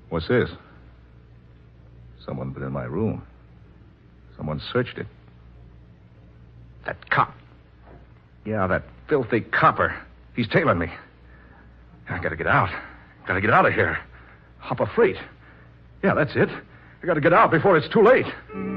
What's this? Someone been in my room. Someone searched it. That cop. Yeah, that filthy copper. He's tailing me. I gotta get out. Gotta get out of here. Hop a freight. Yeah, that's it. I gotta get out before it's too late.